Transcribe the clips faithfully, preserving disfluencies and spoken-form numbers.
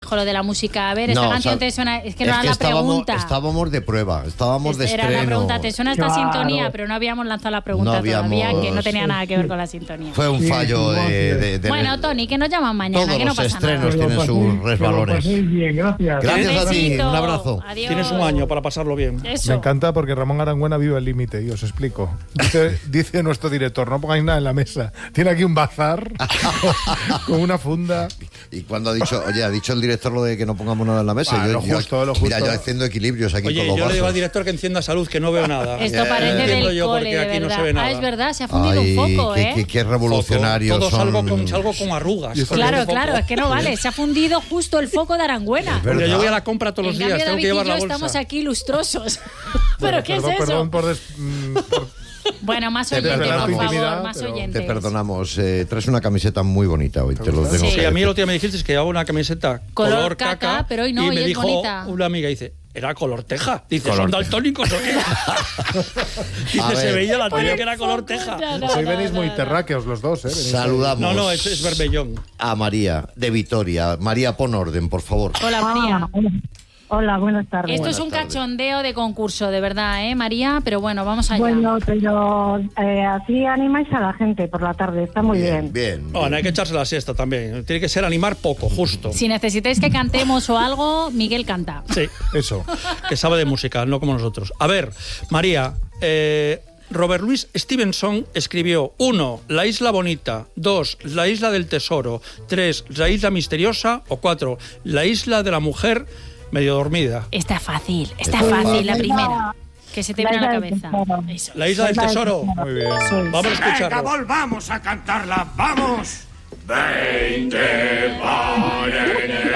dijo lo de la música. A ver, esta No, canción o sea, te suena... Es que es no era que la estábamos, pregunta. estábamos de prueba, estábamos de Era estreno. la pregunta, ¿te suena esta Claro. sintonía? Pero no habíamos lanzado la pregunta No habíamos- todavía, que no tenía nada que ver con la sintonía. Fue un Sí, fallo sí, de, de, de- Bueno, Tony, que nos llaman mañana, Todos que no los pasa estrenos nada. tienen Que lo sus paséis- que resbalones. lo paséis bien, gracias. Gracias a ti, Besito. un abrazo. Adiós. Tienes un año para pasarlo bien. Eso. Me encanta porque Ramón Arangüena vive al límite, y os explico. Dice, dice nuestro director, no pongáis nada en la mesa. Tiene aquí un bazar con una funda. Y cuando ha dicho, oye, ha dicho el director lo de que no pongamos nada en la mesa. Ah, yo, lo yo- justo, lo Mira, justo. yo haciendo equilibrios aquí Oye, con los yo le digo al vasos. director que encienda salud, que no veo nada. Esto parece Entiendo del yo cole, porque de aquí no verdad. se ve nada. Ah, es verdad, se ha fundido Ay, un foco, qué, ¿eh? qué, qué revolucionarios Todo son. salgo con, salgo con arrugas. Y esto con Claro, el foco. claro, es que no vale. Se ha fundido justo el foco de Arangüena. verdad. Mira, yo voy a la compra todos En los días, cambio, tengo David que llevar y yo la bolsa. estamos aquí lustrosos. ¿Pero Bueno, qué perdón, es eso? Perdón por, des- mm, por- Bueno, más Te oyentes, perdonamos. por favor, Intimidad, más pero- oyentes. Te perdonamos. Eh, traes una camiseta muy bonita hoy, te lo gusta? tengo Sí. que Sí, a mí decir. el otro día me dijiste que llevaba una camiseta Color color, caca, pero hoy no, y hoy me es dijo bonita. una amiga, dice, era color teja. Dice, Color ¿son teja. daltónicos o qué? A Dice, se ver. veía la Por tele el que era color foco, teja. ya, no, Hoy no, venís no, muy no. terráqueos los dos, ¿eh? Venís Saludamos No, no, es, es Berbellón. a María de Vitoria. María, pon orden, por favor. Hola, María. Ah, hola, buenas tardes. Esto es un tardes. cachondeo de concurso, de verdad, ¿eh, María? Pero bueno, vamos allá. Bueno, pero eh, así animáis a la gente por la tarde, está muy bien. Bien, bien. Bueno, hay que echarse la siesta también. Tiene que ser animar poco, justo. Si necesitáis que cantemos o algo, Miguel canta. Sí, Eso. que sabe de música, no como nosotros. A ver, María, eh, Robert Louis Stevenson escribió uno, La isla bonita, dos, La isla del tesoro, tres, La isla misteriosa o cuatro, La isla de la mujer medio dormida. Está fácil, está Está fácil, fácil. la primera. Que se te La viene a la isla del cabeza. tesoro. Eso. La isla del tesoro. Muy bien. Vamos a Venga, escucharlo. volvamos a cantarla, vamos. Veinte van en el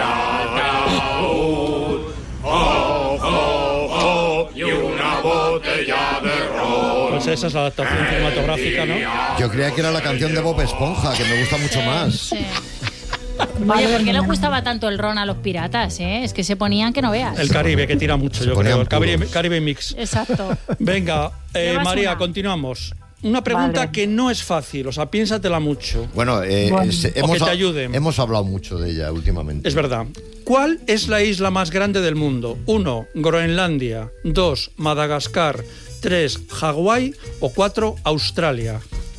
ataúd, oh, oh, oh, y una botella de ron. Pues esa es la adaptación cinematográfica, ¿no? Yo creía que era la canción de Bob Esponja, que me gusta mucho más. Sí. Oye, ¿por qué le gustaba tanto el ron a los piratas, eh? Es que se ponían que no veas. El Caribe, que tira mucho, Se yo ponían creo. El Caribe, puros. Caribe Mix. Exacto. Venga, eh, Llevas María, una. continuamos. Una pregunta Vale. que no es fácil, o sea, piénsatela mucho. Bueno, eh, Bueno. es- O que hemos, te ha- ayuden. hemos hablado mucho de ella últimamente. Es verdad. ¿Cuál es la isla más grande del mundo? Uno, Groenlandia. Dos, Madagascar. Tres, Hawái. O cuatro, Australia.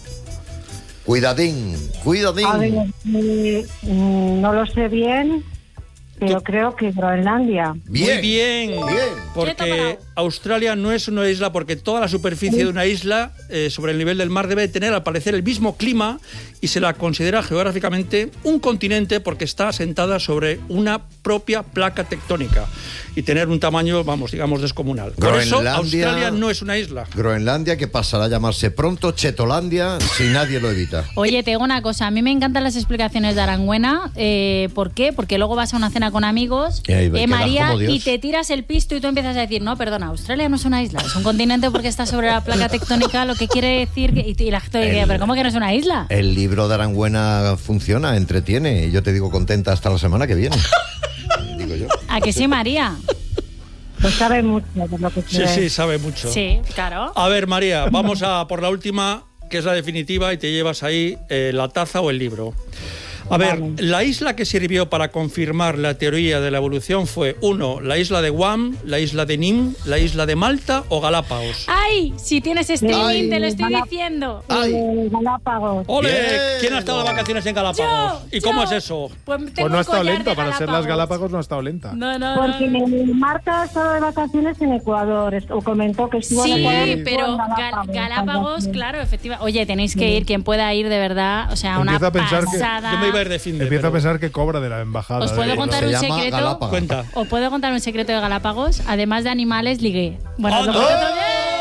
Cuidadín, cuidadín. A ver, eh, mm, no lo sé bien, pero creo que Groenlandia. Bien, Muy bien. bien. Porque Quieto, Australia no es una isla, porque toda la superficie de una isla eh, sobre el nivel del mar debe tener al parecer el mismo clima y se la considera geográficamente un continente porque está asentada sobre una propia placa tectónica y tener un tamaño, vamos, digamos, descomunal. Por eso Groenlandia- Australia no es una isla. Groenlandia, que pasará a llamarse pronto Chetolandia si nadie lo evita. Oye, te digo una cosa, a mí me encantan las explicaciones de Arangüena. Eh, ¿Por qué? Porque luego vas a una cena con amigos, Y ahí eh, quedas María, como Dios. y te tiras el pisto y tú empiezas a decir, no, perdona, Australia no es una isla, es un continente porque está sobre la placa tectónica, lo que quiere decir que... Y, y la gente dice, El- pero ¿cómo que no es una isla? El libro de Arangüena funciona, entretiene. Y yo te digo contenta hasta la semana que viene. Digo yo. ¿A que sí, María? Pues sabe mucho de lo que Sí, quiere. sí, sabe mucho. Sí, claro. A ver, María, vamos a por la última, que es la definitiva, y te llevas ahí eh, la taza o el libro. A ver, Vale. la isla que sirvió para confirmar la teoría de la evolución fue, uno, la isla de Guam, la isla de Nim, la isla de Malta o Galápagos. ¡Ay! Si tienes streaming, Ay, te lo estoy Galá- diciendo. Ay. Eh, Galápagos. ¡Ole! Bien. ¿Quién ha estado de vacaciones en Galápagos? Yo, ¿Y cómo yo. es eso? Pues, tengo Pues no ha un estado collar lenta, de para ser las Galápagos no ha estado lenta. No, no, Porque no. Marta ha estado de vacaciones en Ecuador, est- o comentó que estuvo en Sí, Ecuador. y estuvo pero en Gal- Galápagos, algo así. claro, efectivamente. Oye, tenéis que ir, quien pueda ir de verdad, o sea, una Empiezo a pensar que- pasada. Yo me iba a ir de fin de Empiezo a pero- pensar que cobra de la embajada. ¿Os puedo de- contar Se un llama secreto? Galápagos. Cuenta. ¿Os puedo contar un secreto de Galápagos? Además de animales, ligué. Bueno, ¡Oh, lo no! cuento todo-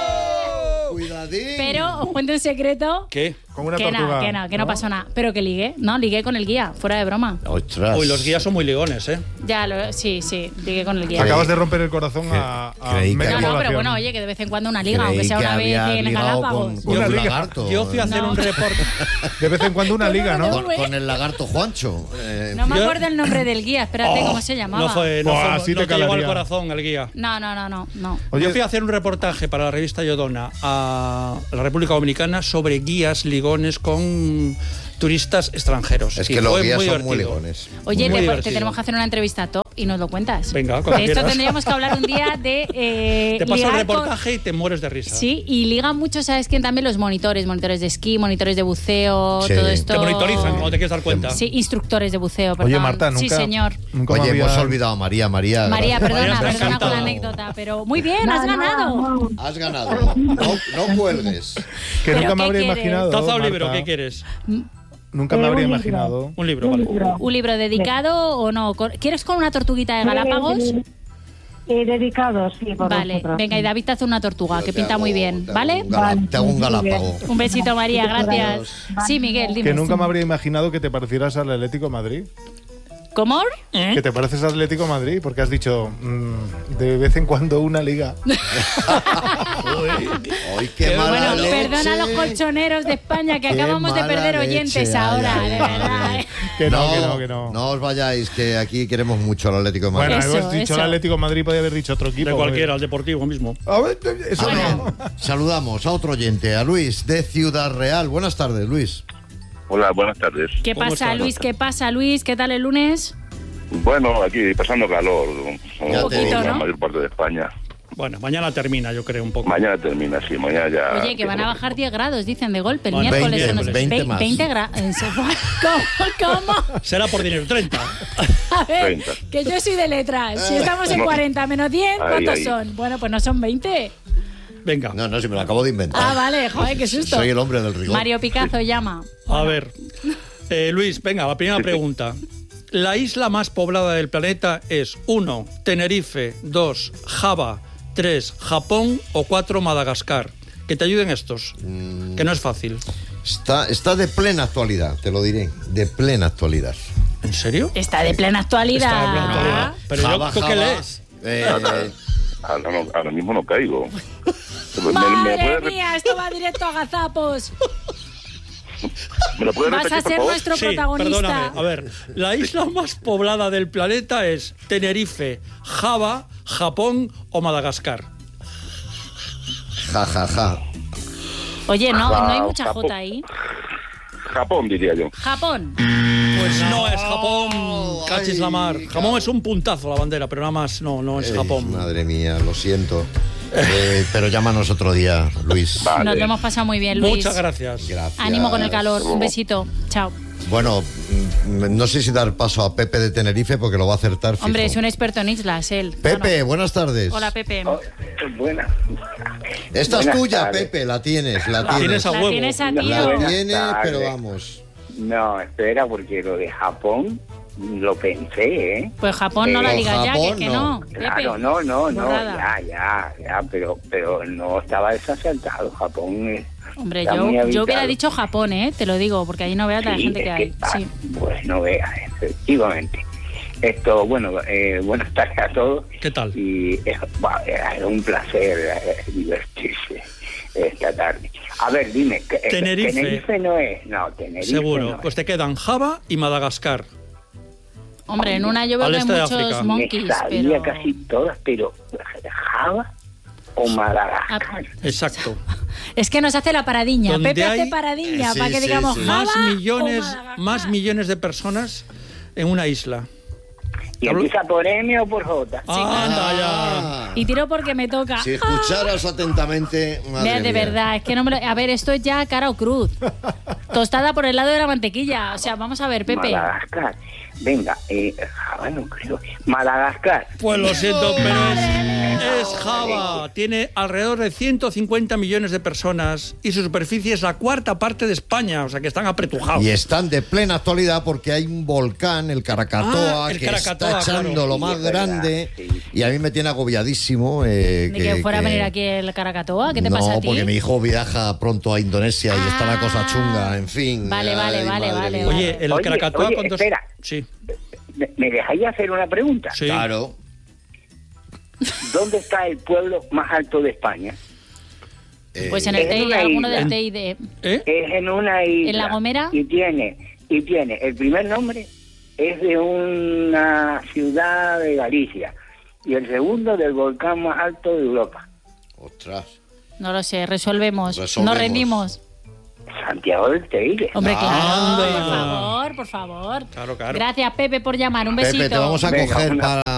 Cuidadín. pero os cuento un secreto. ¿Qué? Con una que tortuga. no, que no, que no pasó nada. Pero que ligué, ¿no? Ligué con el guía, fuera de broma. Ostras. Uy, los guías son muy ligones, ¿eh? Ya, lo, sí, sí, ligué con el guía. Acabas de romper el corazón Cre- a, a creí que media No, no, pero población. bueno, oye, que de vez en cuando una liga, Creí aunque sea que una vez había en ligado Galápagos. con, con Una un liga. lagarto. Yo fui a hacer Eh, un reporte. De vez en cuando una liga, ¿no? con, con el lagarto Juancho. Eh, No me Yo- acuerdo el nombre del guía, espérate, ¿cómo se llamaba? No fue, no, Buah, fue- así no te te llegó al calaría. corazón el guía. No, no, no, no, no. Oye, Yo fui a hacer un reportaje para la revista Yodona a la República Dominicana sobre guías ligones con turistas extranjeros. es Y que los fue guías muy son muy divertido. ligones. Oye, Muy te, te divertido. tenemos que hacer una entrevista top. y nos lo cuentas. Venga, cuando de esto quieras. tendríamos que hablar un día de... Eh, Te paso el ligar reportaje con- y te mueres de risa. Sí, y ligan mucho, ¿sabes quién? También los monitores, monitores de esquí, monitores de buceo, Sí. todo esto. Te monitorizan cuando te quieres dar cuenta. Sí, instructores de buceo, perdón. Oye, Marta, nunca. Sí, señor. Nunca me Oye, había- hemos olvidado a María, María. María, gracias. perdona, María, te ha perdona con la encantado. anécdota, pero muy bien, has Nada, ganado. no. Has ganado. No, no cuelgues. Que ¿Pero nunca me qué habría quieres? imaginado. Taza o Marta, libro, ¿qué quieres? Nunca me Eh, habría un libro. imaginado. Un libro, vale. ¿Un libro dedicado o no? Con- ¿Quieres con una tortuguita de Galápagos? Eh, eh, dedicado, sí, por Vale, vosotros. venga, y David te hace una tortuga, Yo que te pinta hago- muy bien, te hago ¿vale? un gala- Vale, Te hago un muy bien. galápago. Un besito, María, gracias. Sí, Miguel, dime. Que nunca me habría imaginado que te parecieras al Atlético de Madrid. ¿Cómo? ¿Eh? Que te pareces al Atlético de Madrid, porque has dicho mm, de vez en cuando una liga. Ay, qué mala Bueno, leche. perdona a los colchoneros de España que Qué acabamos de mala perder leche, oyentes ay, ahora, ay, de madre. verdad. ¿eh? Que no, que no, que no. No os vayáis, que aquí queremos mucho al Atlético de Madrid. Bueno, Eso, hemos dicho eso. el Atlético de Madrid, podía haber dicho otro equipo. De cualquiera, al Deportivo mismo. A ver, eso Bueno. no. Saludamos a otro oyente, a Luis de Ciudad Real. Buenas tardes, Luis. Hola, buenas tardes. ¿Qué ¿Cómo pasa, estás? Luis? ¿Qué pasa, Luis? ¿Qué tal el lunes? Bueno, aquí pasando calor, como Ya te por digo. la ¿no? mayor parte de España. Bueno, mañana termina, yo creo, un poco. Mañana termina, sí, mañana ya... Oye, que van a bajar diez grados, dicen, de golpe. El Bueno, miércoles veinte, o no sé. veinte más. veinte grados. ¿Cómo? ¿Cómo? Será por dinero, treinta. A ver, treinta. que yo soy de letras. Si estamos en No. cuarenta menos diez, Ahí, ¿cuántos ahí. son? Bueno, pues no son veinte. Venga, No, no, si me lo acabo de inventar. Ah, vale, joder, qué susto. Soy el hombre del rigor. Mario Picazo llama. a ver. Eh, Luis, venga, la primera pregunta. La isla más poblada del planeta es uno, Tenerife, dos, Java, tres, Japón o cuatro, Madagascar. Que te ayuden estos, Mm. que no es fácil. Está, está de plena actualidad, te lo diré. De plena actualidad. ¿En serio? Está de plena actualidad. Está de plena actualidad. Pero yo, Java, ¿tú qué Java, lees? eh, Ahora, no- ahora mismo no caigo. ¿Me, me Madre puede, re- mía, esto va directo a gazapos. ¿me lo puede Vas repetir, a por ser favor? nuestro Sí, protagonista. perdóname. A ver, la isla más poblada del planeta es Tenerife, Java, Japón o Madagascar. ja, ja, ja. Oye, no, no hay Ja- mucha Japón. J ahí. Japón, diría yo. Japón. Pues no, es Japón, cachis la mar. Ay, Jamón es un puntazo la bandera, pero nada más no, no es Ey, Japón. Madre mía, lo siento. Eh, pero llámanos otro día, Luis. Vale. Nos lo hemos pasado muy bien, Luis. Muchas gracias. Gracias. Ánimo con el calor. Un besito. Chao. Bueno, mm, no sé si dar paso a Pepe de Tenerife porque lo va a acertar fijo. Hombre, es un experto en islas, él. Pepe, Bueno. buenas tardes. Hola, Pepe. Buena. Esta es Buenas tuya, tardes. Pepe, la tienes, la tienes. Tienes a La huevo. tienes a La tío. La Buenas tiene, tardes. pero vamos. No, espera, porque lo de Japón lo pensé, ¿eh? Pues Japón no la Pero digas ya, que, Japón que no. no. Claro, Pepe. no, no, no, Borrada. ya, ya, ya, pero, pero no estaba desacertado. Japón es... Hombre, está yo, muy yo habitado. hubiera dicho Japón, ¿eh? Te lo digo, porque ahí no veas la Sí, gente es que hay. ah, Sí. Pues no veas, efectivamente. Esto, bueno, eh, buenas tardes a todos. ¿Qué tal? Y es, bah, es un placer eh, divertirse esta tarde. A ver, dime, ¿qué- Tenerife. Tenerife no es, no, Tenerife Seguro. no Pues es. te quedan Java y Madagascar. Hombre, en una yo veo Al que hay este de muchos África. Me monkeys, sabía pero... casi todas, pero Java o Madagascar. Exacto. Es que nos hace la paradiña. Donde Pepe hace hay- paradiña Sí, para que sí, digamos sí. Java Más o millones, Madagascar. más millones de personas en una isla. ¿Y Hablo- empieza por M o por J? Anda ya. Ah, Y tiro porque me toca. si escucharas atentamente, madre Mira, de mía. verdad, es que no me lo... A ver, esto es ya cara o cruz. Tostada por el lado de la mantequilla. O sea, vamos a ver, Pepe. Madagascar. Venga, eh, Java no creo. Madagascar. Pues lo siento, pero es, es Java. Tiene alrededor de ciento cincuenta millones de personas y su superficie es la cuarta parte de España, o sea que están apretujados. Y están de plena actualidad porque hay un volcán, el Caracatoa, Ah, el que Caracatoa, está echando claro. lo Sí, más es verdad, grande. sí. Y a mí me tiene agobiadísimo. Eh, De que fuera a venir aquí el Caracatoa. ¿Qué te no, pasa a ti? porque mi hijo viaja pronto a Indonesia y está la cosa Ah. chunga, en fin. Vale, vale, Ay, vale, madre vale, mía. vale. Oye, el Oye, Krakatoa, oye, ¿cuántos? espera. Sí, ¿Me, me dejáis hacer una pregunta? sí. Claro. ¿Dónde está el pueblo más alto de España? Eh, Pues en el Es T I D, una alguno isla. del T I D. ¿Eh? Es en una isla. ¿En La Gomera? Y tiene, y tiene, el primer nombre es de una ciudad de Galicia y el segundo del volcán más alto de Europa. Ostras. No lo sé, resolvemos. Resolvemos. No rendimos. Santiago del Teide. Hombre, claro, Anda. por favor, por favor. Claro, claro. Gracias, Pepe, por llamar. Un besito. Pepe, te vamos a Venga, coger una- para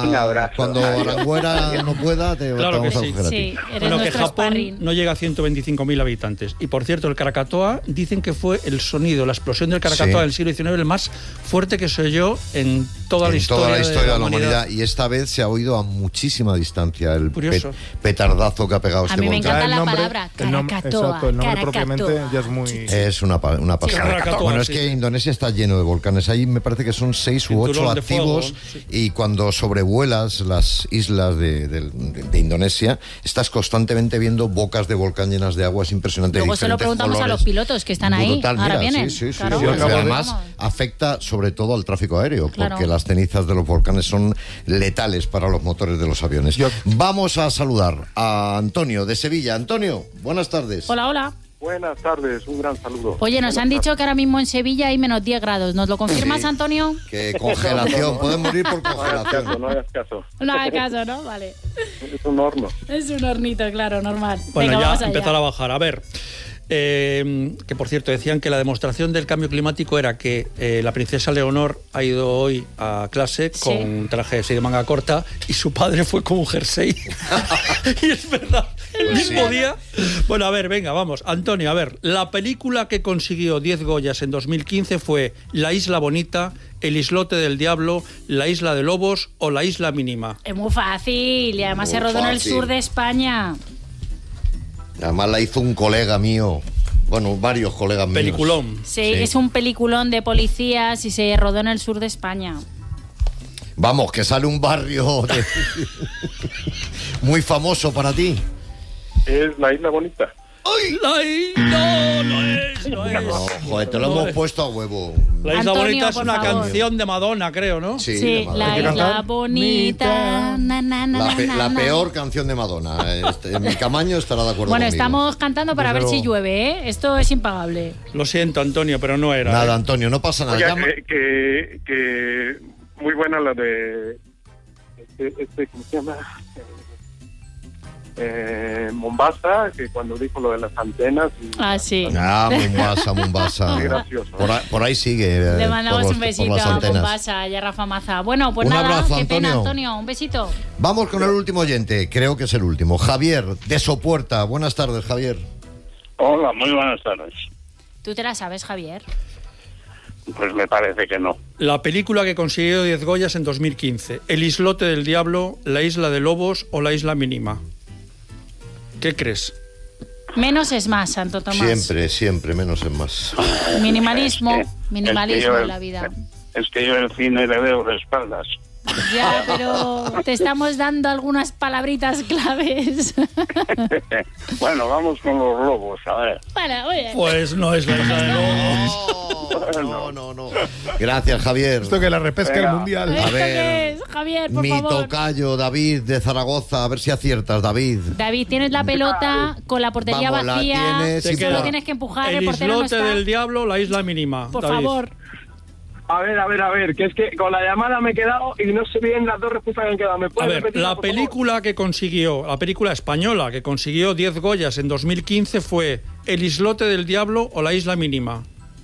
Un abrazo. Cuando Adiós. Aranguera no pueda, te, Claro te que vamos a sí. coger a ti. Sí, eres Bueno, que nuestro Japón sparring. no llega a ciento veinticinco mil habitantes. Y por cierto, el Krakatoa dicen que fue el sonido, la explosión del Krakatoa Sí. del siglo diecinueve, el más fuerte que se oyó en toda la En historia, toda la historia de la humanidad. Y esta vez se ha oído a muchísima distancia el Curioso. pet- petardazo que ha pegado A este mí me volcán. encanta el la nombre- palabra el nom- Krakatoa. exacto, el nombre Krakatoa. propiamente ya es muy... Es una, pa- una pasada. Krakatoa, Bueno, es sí, que sí. Indonesia está lleno de volcanes. Ahí me parece que son seis u ocho Cinturón de fuego, activos. sí. Y cuando sobrevuelas las islas de, de- de- de Indonesia, estás constantemente viendo bocas de volcán llenas de agua. Es impresionante. de Luego se lo diferentes preguntamos a colores. los pilotos que están ahí. Brutal, Ahora mira, vienen. Sí, sí, sí. Claro, sí. Yo acabo Y de- además vamos. afecta sobre todo al tráfico aéreo, Claro. porque las cenizas de los volcanes son letales para los motores de los aviones. Yo- Vamos a saludar a Antonio de Sevilla. Antonio, buenas tardes. Hola, hola. Buenas tardes, un gran saludo. Oye, nos han dicho que ahora mismo en Sevilla hay menos diez grados. ¿Nos lo confirmas, Sí. Antonio? Que congelación, pueden morir por No hagas congelación. caso, no hagas caso. No hagas caso, ¿no? Vale. Es un horno. Es un hornito, claro, normal. Bueno, Venga, ya vamos allá. empezar a bajar. A ver, eh, que por cierto decían que la demostración del cambio climático era que eh, la princesa Leonor ha ido hoy a clase Sí. con un traje así de manga corta y su padre fue con un jersey. Y es verdad, el Pues mismo sí. día. Bueno, a ver, venga, vamos. Antonio, a ver, la película que consiguió diez Goyas en dos mil quince fue La Isla Bonita, El Islote del Diablo, La Isla de Lobos o La Isla Mínima. Es muy fácil y además Muy se rodó en el fácil. sur de España. Además la hizo un colega mío. Bueno, varios colegas míos. Peliculón. Sí, Sí. es un peliculón de policías y se rodó en el sur de España. Vamos, que sale un barrio de- muy famoso para ti. Es la isla bonita. La isla, no, no es, no es. No, joder, te lo No hemos es. puesto a huevo. La Isla Antonio, Bonita es por una favor. canción de Madonna, creo, ¿no? Sí, Sí, de Madonna. la Hay que isla cantar. bonita. Na, na, na, La, na, pe- na, la na. peor canción de Madonna. Este, mi Camaño estará de acuerdo Bueno, conmigo. estamos cantando para Desde ver si luego. llueve, ¿eh? Esto es impagable. Lo siento, Antonio, pero no era. Nada, ¿eh? Antonio, no pasa nada. Oye, Llama- que, que, que muy buena la de este, este ¿cómo se llama? Eh, Mombasa, que cuando dijo lo de las antenas y- Ah, sí. Ah, Mombasa, Mombasa. Qué gracioso. Por, ahí- por ahí sigue. eh, Le mandamos por los- un besito por las a antenas. Mombasa y a Rafa Maza. Bueno, pues Un nada, abrazo, qué pena, Antonio. Antonio. Un besito. Vamos con el último oyente, creo que es el último. Javier, de Sopuerta. Buenas tardes, Javier. Hola, muy buenas tardes. ¿Tú te la sabes, Javier? Pues me parece que no. La película que consiguió diez Goyas en dos mil quince. El Islote del Diablo, La Isla de Lobos o La Isla Mínima. ¿Qué crees? Menos es más, Santo Tomás. Siempre, siempre, menos es más. Minimalismo, Es que- minimalismo es que yo en el- la vida. Es que yo el cine le veo de espaldas. Ya, pero te estamos dando algunas palabritas claves. Bueno, vamos con los lobos, a ver. Bueno, oye. Pues no es La Isla de Lobos. No, no, no. Gracias, Javier. Esto que la repesca Venga. el mundial. A ¿Esto ver, qué es, Javier, por Mi favor? tocayo, David, de Zaragoza. A ver si aciertas, David. David, tienes la pelota con la portería Vamos, la vacía. tienes Te y Solo queda por- tienes que empujar, el, El portero no Islote está. del Diablo, La Isla Mínima. Por David. favor. A ver, a ver, a ver, que es que con la llamada me he quedado y no sé bien las dos respuestas que han quedado. ¿Me A puedes ver, repetir, la por favor? película que consiguió, la película española que consiguió diez Goyas en dos mil quince fue El Islote del Diablo o La Isla Mínima.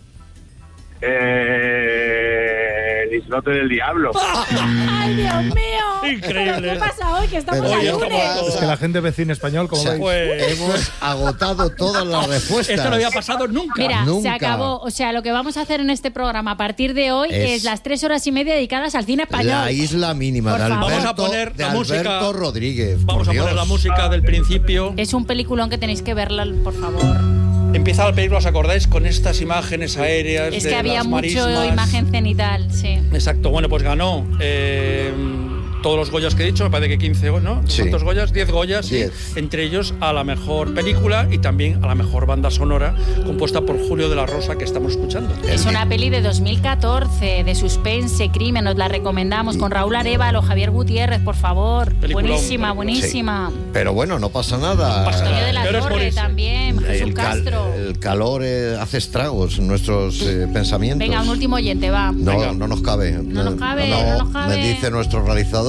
Eh, el islote del diablo. ¡Ay, Dios mío! Increíble. ¿Qué pasa hoy? Que estamos Pero a Oye, lunes. estamos Es que la gente ve cine español, como O sea, veis. Pues Hemos agotado todas las respuestas. esto no había pasado nunca. Mira, Nunca. se acabó. O sea, lo que vamos a hacer en este programa a partir de hoy es, Es- las tres horas y media dedicadas al cine español. La isla mínima Por de favor. Alberto, Vamos a poner de la música- Alberto Rodríguez. Vamos por a poner Dios. la música del principio. Es un peliculón que tenéis que verla, por favor. Empieza la película, ¿os acordáis? Con estas imágenes aéreas Es de que había las mucho marismas. imagen cenital, sí. Exacto, bueno, pues ganó eh, todos los Goyas que he dicho, me parece que quince, ¿no? Sí. ¿Cuántos Goyas? diez Goyas, sí. Diez. Entre ellos a la mejor película y también a la mejor banda sonora, compuesta por Julio de la Rosa, que estamos escuchando. Es una peli de dos mil catorce, de suspense, crimen, os la recomendamos, con Raúl Arévalo, Javier Gutiérrez, por favor. Peliculón, Buenísima, peliculón. buenísima. Pero bueno, no pasa nada. pasa Antonio de la Peor es Torre morirse. también, Jesús El, cal- Castro. el calor eh, hace estragos en nuestros eh, pensamientos. Venga, un último oyente, va. No, Venga. no nos cabe. No nos cabe, no nos cabe. Me dice nuestro realizador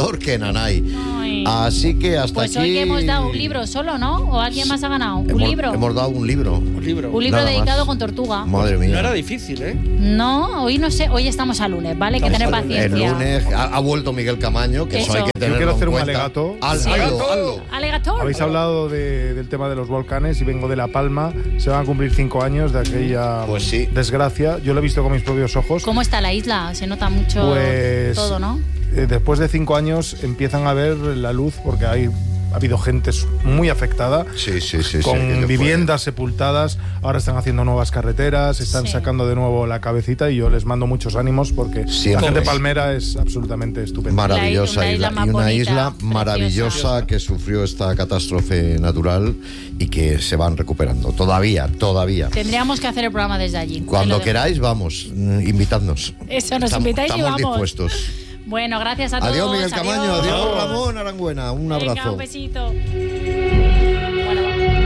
ganador que Nanay. Ay. Así que hasta Pues aquí... hoy hemos dado un libro solo, ¿no? ¿O alguien más ha ganado? ¿Un hemos, libro? Hemos dado un libro. Un libro. Un libro Nada dedicado más. con tortuga. Madre mía. No era difícil, ¿eh? No, hoy no sé, hoy estamos a lunes, ¿vale? Hay que Estamos tener a lunes. El paciencia. lunes ha, ha vuelto Miguel Camaño, que eso, Eso. hay que Yo tenerlo quiero hacer en un cuenta. alegato. Al- Sí. hazlo, hazlo. Alegator. Habéis hablado de- del tema de los volcanes y vengo de La Palma. Se van a cumplir cinco años de aquella Pues sí. desgracia. Yo lo he visto con mis propios ojos. ¿Cómo está la isla? Se nota mucho Pues todo, ¿no? eh, después de cinco años empiezan a ver la luz porque hay ha habido gente muy afectada. Sí, sí, sí. Con sí, que viviendas sepultadas, ahora están haciendo nuevas carreteras, están Sí. sacando de nuevo la cabecita y yo les mando muchos ánimos porque Siempre. la gente palmera es absolutamente fue estupenda. maravillosa La isla isla, más y una bonita, isla preciosa. maravillosa que sufrió esta catástrofe natural y que se van recuperando. Todavía, todavía. Tendríamos que hacer el programa desde allí. Te Cuando lo dejo. queráis, vamos, mm, invitadnos. Eso, nos Estamos- invitáis y estamos vamos. dispuestos. Bueno, gracias a todos. Adiós, Miguel Camaño. Adiós, Adiós. Ramón Arangüena. Un Venga, abrazo. un besito. Bueno,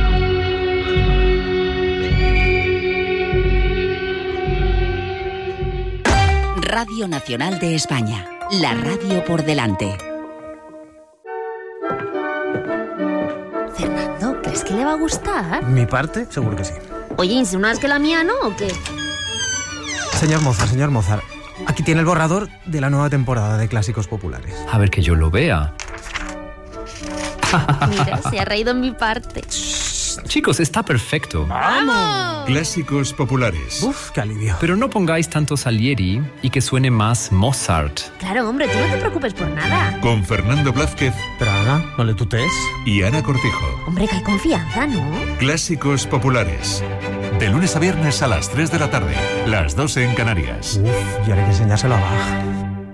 Radio Nacional de España. La radio por delante. Fernando, ¿crees que le va a gustar? Mi parte, seguro que sí. Oye, ¿insinúas que la mía no o qué? Señor Mozart, señor Mozart, aquí tiene el borrador de la nueva temporada de Clásicos Populares. A ver que yo lo vea. Mira, se ha reído en mi parte. Chicos, está perfecto. ¡Vamos! Clásicos populares. Uf, qué alivio. Pero no pongáis tanto Salieri y que suene más Mozart. Claro, hombre, tú no te preocupes por nada. Con Fernando Blázquez Pero Ana, no le tutees. y Ana Cortijo. Hombre, que hay confianza, ¿no? Clásicos populares. De lunes a viernes a las tres de la tarde. Las doce en Canarias. Uf, y ahora hay que enseñárselo a Bach.